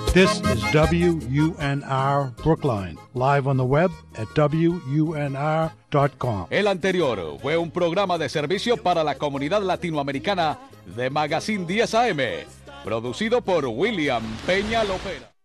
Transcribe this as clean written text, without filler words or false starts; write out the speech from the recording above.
This is WUNR Brookline, live on the web at WUNR.com. El anterior fue un programa de servicio para la comunidad latinoamericana de Magazine 10 AM, producido por William Peña Lopera.